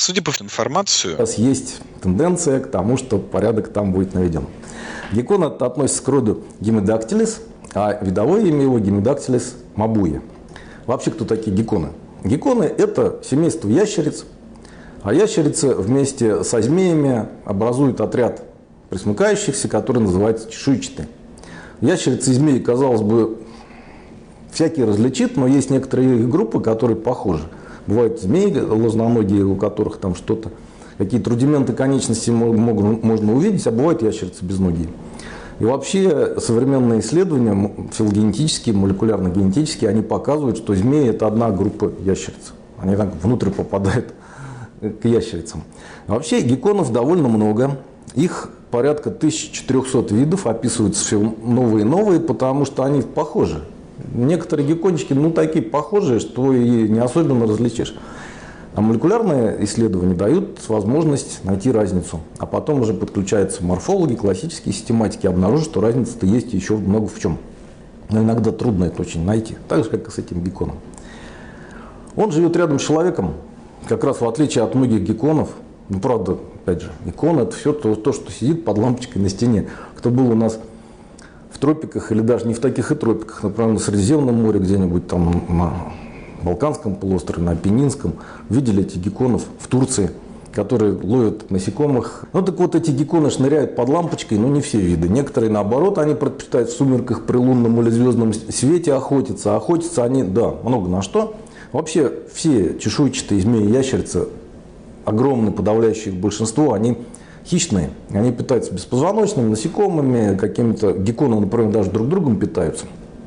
Судя по информации, Сейчас есть тенденция к тому, что порядок там будет наведен. Геккон это относится к роду Гемидактилис, а видовое имя его Гемидактилис мабуи. Вообще, кто такие гекконы? Гекконы – это семейство ящериц, а ящерицы вместе со змеями образуют отряд пресмыкающихся, который называется чешуйчатые. Ящерицы и змеи, казалось бы, всякие различит, но есть некоторые группы, которые похожи. Бывают змеи ложноногие, у которых там что-то, какие-то рудименты конечностей можно увидеть, а бывают ящерицы безногие. И вообще современные исследования, филогенетические, молекулярно-генетические, они показывают, что змеи – это одна группа ящериц. Они так внутрь попадают к ящерицам. Вообще гекконов довольно много. Их порядка 1400 видов, описываются все новые и новые, потому что они похожи. Некоторые геккончики, такие похожие, что и не особенно различишь. А молекулярные исследования дают возможность найти разницу. А потом уже подключаются морфологи, классические систематики, обнаружат, что разница-то есть еще много в чем. Но иногда трудно это очень найти. Так же, как и с этим гекконом. Он живет рядом с человеком, как раз в отличие от многих гекконов. Правда, опять же, геккон – это все то, что сидит под лампочкой на стене. Кто был у нас в тропиках, или даже не в таких и тропиках, например, на Средиземном море, где-нибудь там на Балканском полуострове, на Апеннинском, видели этих гекконов в Турции, которые ловят насекомых. Так вот, эти гекконы шныряют под лампочкой, но не все виды. Некоторые, наоборот, они предпочитают в сумерках при лунном или звездном свете охотиться. А охотятся они, много на что. Вообще, все чешуйчатые змеи и ящерицы, огромное подавляющее их большинство, они хищные. Они питаются беспозвоночными, насекомыми, какими-то гекконы, например, даже друг другом питаются.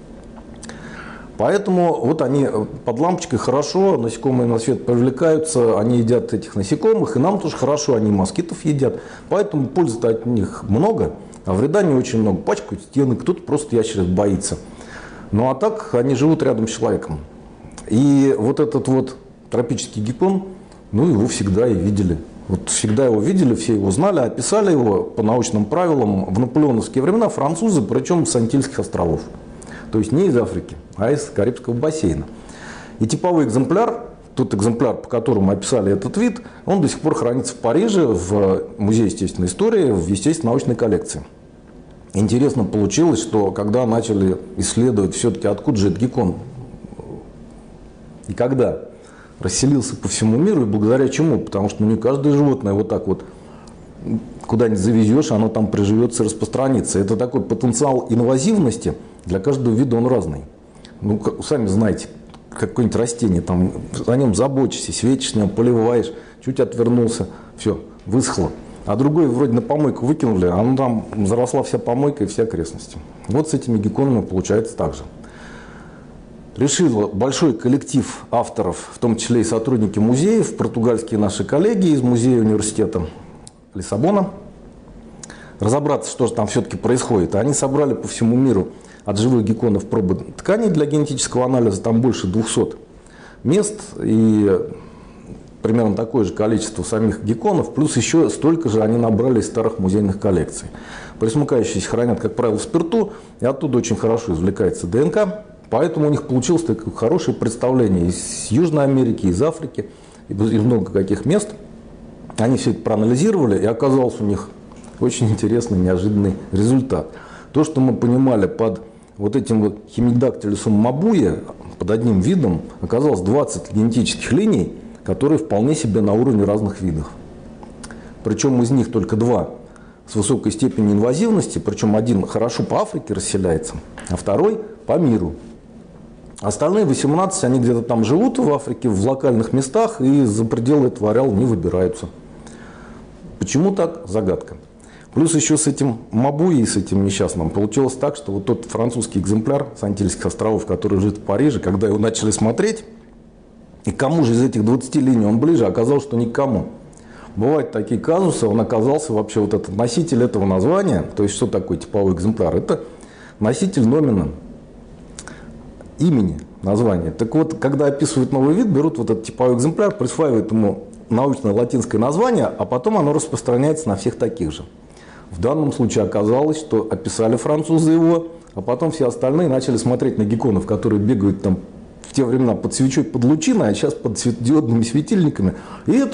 Поэтому вот они под лампочкой хорошо, насекомые на свет привлекаются, они едят этих насекомых, и нам тоже хорошо, они москитов едят. Поэтому пользы-то от них много, а вреда не очень много. Пачкают стены, кто-то просто ящериц боится. А так они живут рядом с человеком. И вот этот вот тропический геккон, его всегда и видели. Вот всегда его видели, все его знали, описали его по научным правилам в наполеоновские времена французы, причем с Антильских островов. То есть не из Африки, а из Карибского бассейна. И типовой экземпляр, тот экземпляр, по которому описали этот вид, он до сих пор хранится в Париже, в Музее естественной истории, в естественно-научной коллекции. Интересно получилось, что когда начали исследовать все-таки, откуда же этот геккон и когда расселился по всему миру, и благодаря чему? Потому что не каждое животное вот так вот куда-нибудь завезешь, оно там приживется и распространится. Это такой потенциал инвазивности, для каждого вида он разный. Сами знаете, какое-нибудь растение, там, о нем заботишься, светишь, на нем поливаешь, чуть отвернулся, все, высохло. А другой вроде на помойку выкинули, а оно там заросла вся помойка и все окрестности. Вот с этими гекконами получается так же. Решил большой коллектив авторов, в том числе и сотрудники музеев, португальские наши коллеги из музея университета Лиссабона, разобраться, что же там все-таки происходит. Они собрали по всему миру от живых гекконов пробы тканей для генетического анализа, там больше 200 мест и примерно такое же количество самих гекконов, плюс еще столько же они набрали из старых музейных коллекций. Пресмыкающиеся хранят, как правило, в спирту, и оттуда очень хорошо извлекается ДНК. Поэтому у них получилось такое хорошее представление из Южной Америки, из Африки, из много каких мест. Они все это проанализировали, и оказался у них очень интересный, неожиданный результат. То, что мы понимали под вот этим вот Хемидактилисом мабуи, под одним видом, оказалось 20 генетических линий, которые вполне себе на уровне разных видов. Причем из них только 2 с высокой степенью инвазивности, причем один хорошо по Африке расселяется, а второй по миру. Остальные 18, они где-то там живут в Африке, в локальных местах, и за пределы этого ареала не выбираются. Почему так? Загадка. Плюс еще с этим мабуи, с этим несчастным, получилось так, что вот тот французский экземпляр с Антильских островов, который живет в Париже, когда его начали смотреть, и к кому же из этих 20 линий он ближе, оказалось, что никому. Бывают такие казусы, он оказался вообще вот этот носитель этого названия, то есть что такое типовой экземпляр? Это носитель номена, имени, названия. Так вот, когда описывают новый вид, берут вот этот типовой экземпляр, присваивают ему научное латинское название, а потом оно распространяется на всех таких же. В данном случае оказалось, что описали французы его, а потом все остальные начали смотреть на гекконов, которые бегают там в те времена под свечой, под лучиной, а сейчас под светодиодными светильниками. И это